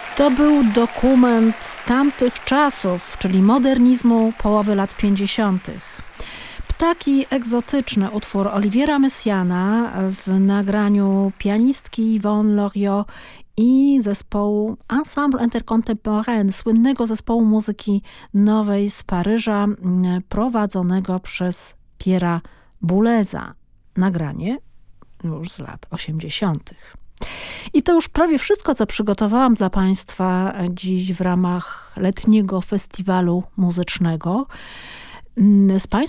To był dokument tamtych czasów, czyli modernizmu połowy lat 50. Ptaki egzotyczne, utwór Oliviera Messiaena w nagraniu pianistki Yvonne Loriot i zespołu Ensemble Intercontemporain, słynnego zespołu muzyki nowej z Paryża, prowadzonego przez Pierre'a Bouleza. Nagranie już z lat 80. I to już prawie wszystko, co przygotowałam dla Państwa dziś w ramach letniego festiwalu muzycznego. Z Państwa